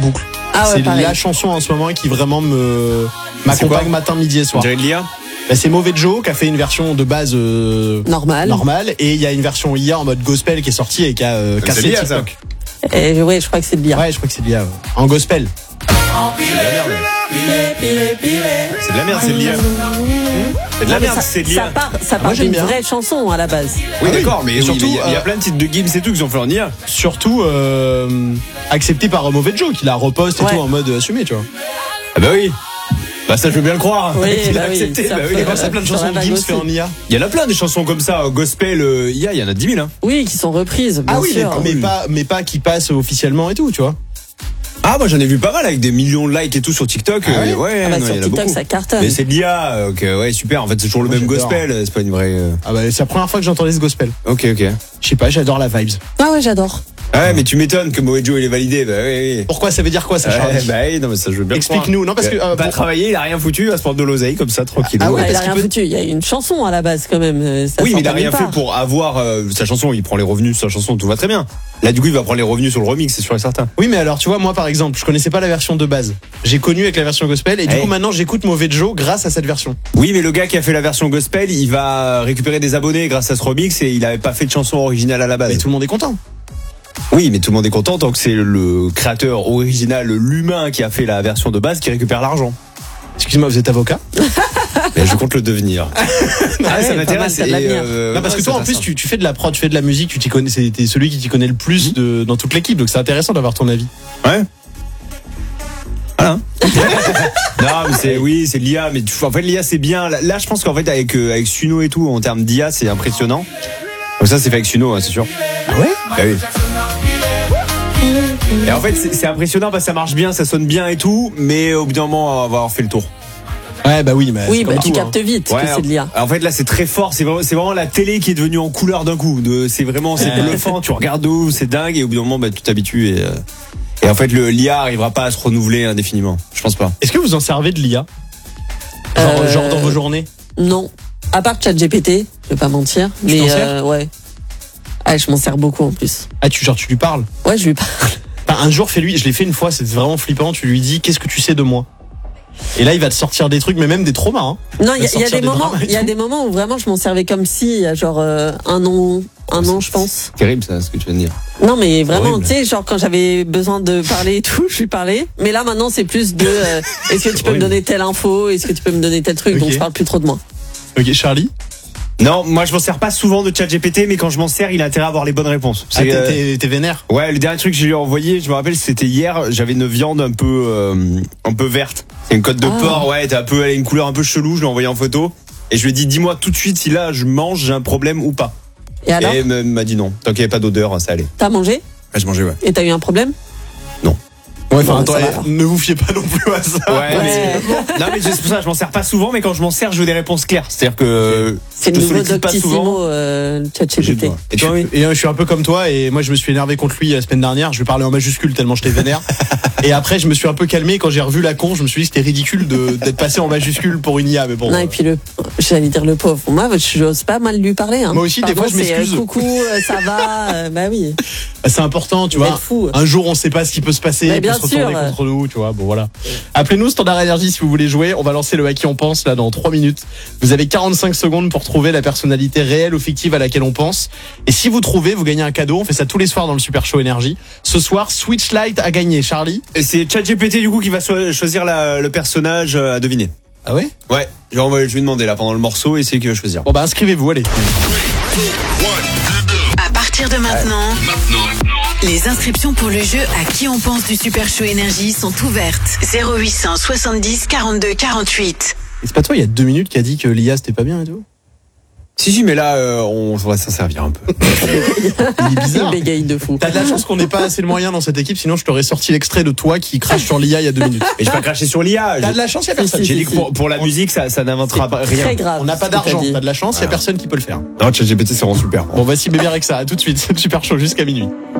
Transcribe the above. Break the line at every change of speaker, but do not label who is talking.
boucle. C'est la chanson en ce moment qui vraiment m'accompagne matin, midi et soir.
On dirait de l'IA.
C'est Mauvais Joe qui a fait une version de base normale et il y a une version IA en mode gospel qui est sortie et qui a cassé TikTok.
Ouais, je crois que c'est de l'IA.
Ouais, je crois que c'est de l'IA. En gospel.
C'est de la merde, c'est de l'IA. C'est de la merde, c'est de l'IA.
Ça part d'une vraie chanson à la base.
Oui, d'accord, mais surtout, il y a plein de titres de Gims et tout qui sont faits en IA.
Surtout accepté par Mauvais Joe qui la reposte et tout en mode assumé, tu vois.
Ah bah oui. Bah ça je veux bien le croire.
Oui,
il a accepté.
C'est plein de chansons de Gims fait en IA.
Il y en a plein des chansons comme ça, gospel, IA, il y en a 10 000 hein.
Oui, qui sont reprises. Bien sûr.
Mais pas qui passent officiellement et tout, tu vois.
Ah moi j'en ai vu pas mal avec des millions de likes et tout sur TikTok.
Sur TikTok ça cartonne.
Mais c'est de l'IA, ouais super. En fait c'est toujours le même gospel, c'est pas une vraie.
Ah bah c'est la première fois que j'entendais ce gospel.
Ok.
Je sais pas, j'adore la vibes.
Ah ouais, j'adore.
Ouais, mais tu m'étonnes que Mauvais Joe il est validé. Bah oui.
Pourquoi ça veut dire quoi ça, Charlie?
Bah oui, non mais ça je veux bien.
Explique-nous, non parce que
pas travailler, il a rien foutu, il va se prendre de l'oseille comme ça tranquille.
Ah ouais, il a rien foutu. Il y a une chanson à la base quand même.
Oui, mais il a rien fait pour avoir sa chanson. Il prend les revenus de sa chanson, tout va très bien. Là, du coup, il va prendre les revenus sur le remix, c'est sûr et certain.
Oui, mais alors, tu vois, moi, par exemple, je connaissais pas la version de base. J'ai connu avec la version gospel, et du coup, maintenant, j'écoute Mauvais Joe grâce à cette version.
Oui, mais le gars qui a fait la version gospel, il va récupérer des abonnés grâce à ce remix, et il avait pas fait de chanson originale à la base.
Mais tout le monde est content.
Oui, mais tout le monde est content tant que c'est le créateur original, l'humain qui a fait la version de base qui récupère l'argent.
Excuse-moi, vous êtes avocat?
Mais je compte le devenir.
Ça m'intéresse. Non, parce que toi, en plus, tu fais de la prod, tu fais de la musique, tu t'y connais, t'es celui qui t'y connaît le plus dans toute l'équipe, donc c'est intéressant d'avoir ton avis.
Ouais. Voilà. Non, mais c'est l'IA, mais en fait, l'IA, c'est bien. Là, je pense qu'en fait, avec Suno et tout, en termes d'IA, c'est impressionnant. Donc ça, c'est fait avec Suno, c'est sûr.
Ah ouais?
Ah oui. Et en fait, c'est impressionnant parce que ça marche bien, ça sonne bien et tout, mais au bout d'un moment, on va avoir fait le tour.
Ouais, bah oui, mais
tu captes vite que c'est de l'IA.
En fait, là, c'est très fort. C'est vraiment la télé qui est devenue en couleur d'un coup. C'est bluffant. Tu regardes d'où, c'est dingue, et au bout d'un moment, tu t'habitues et en fait, l'IA arrivera pas à se renouveler indéfiniment. Je pense pas.
Est-ce que vous en servez de l'IA? Genre dans vos journées?
Non. À part ChatGPT, je vais pas mentir. Mais ouais. Ah, je m'en sers beaucoup en plus.
Ah, tu lui parles?
Ouais, je lui parle.
Un jour, je l'ai fait une fois, c'était vraiment flippant. Tu lui dis, qu'est-ce que tu sais de moi? Et là, il va te sortir des trucs, mais même des traumas. Hein.
Non, il y a des moments où vraiment je m'en servais comme si, genre un an, je pense.
C'est terrible ça, ce que tu viens de dire.
Non, mais vraiment, tu sais, genre quand j'avais besoin de parler et tout, je lui parlais. Mais là, maintenant, c'est plus de, est-ce que tu peux me donner telle info, est-ce que tu peux me donner tel truc, donc je parle plus trop de moi.
Ok, Charlie?
Non, moi je m'en sers pas souvent de ChatGPT, mais quand je m'en sers, il a intérêt à avoir les bonnes réponses.
T'es vénère? Ouais,
le dernier truc que je lui ai envoyé, je me rappelle, c'était hier, j'avais une viande un peu verte. C'est une côte de porc, elle a une couleur un peu chelou, je l'ai envoyé en photo. Et je lui ai dit, dis-moi tout de suite si là je mange, j'ai un problème ou pas.
Et alors?
Et elle m'a dit non, tant qu'il n'y avait pas d'odeur, ça allait.
T'as mangé?
Ouais, je mangeais, ouais.
Et t'as eu un problème?
Non.
Ouais, ne vous fiez pas non plus à ça.
Non, mais c'est pour ça, je m'en sers pas souvent, mais quand je m'en sers, je veux des réponses claires. C'est-à-dire que
c'est le nouveau Doctissimo ChatGPT.
Et je suis un peu comme toi, et moi je me suis énervé contre lui la semaine dernière. Je lui parlais en majuscule tellement j'étais vénère. Et après, je me suis un peu calmé quand j'ai revu la con. Je me suis dit que c'était ridicule d'être passé en majuscule pour une IA, mais bon.
Non, et puis j'allais dire le pauvre. Moi, j'ose pas mal lui parler. Hein.
Moi aussi, des fois, je m'excuse.
Coucou, ça va. Bah oui.
C'est important, tu vois. Un jour, on sait pas ce qui peut se passer.
Mais bien
se retourner contre nous, tu vois. Bon, voilà. Appelez-nous Standard Énergie si vous voulez jouer. On va lancer le à qui on pense là dans 3 minutes. Vous avez 45 secondes pour trouver la personnalité réelle ou fictive à laquelle on pense. Et si vous trouvez, vous gagnez un cadeau. On fait ça tous les soirs dans le Super Show Énergie. Ce soir, Switchlight a gagné. Charlie?
Et c'est ChatGPT du coup qui va choisir le personnage à deviner.
Ah ouais?
Ouais. Genre, je vais demander là pendant le morceau et c'est qui va choisir.
Bon bah inscrivez-vous, allez.
À partir de maintenant, les inscriptions pour le jeu à qui on pense du Super Show Énergie sont ouvertes. 0800 70 42 48.
Et c'est pas toi il y a 2 minutes qui a dit que l'IA c'était pas bien et tout?
Si, mais là, on va s'en servir un peu.
Il est bizarre.
Il bégaye de fou.
T'as de la chance qu'on n'ait pas assez de moyens dans cette équipe, sinon je t'aurais sorti l'extrait de toi qui crache sur l'IA il y a 2 minutes.
Mais je vais pas cracher sur l'IA.
T'as de la chance, il y a personne.
J'ai dit que pour la musique, ça n'inventera rien.
Très grave.
On n'a pas d'argent, t'as de la chance, il y a personne qui peut le faire.
Non, ChatGPT, c'est vraiment super.
Bon, voici Bébé Rexa, à tout de suite, c'est le Super Show jusqu'à minuit.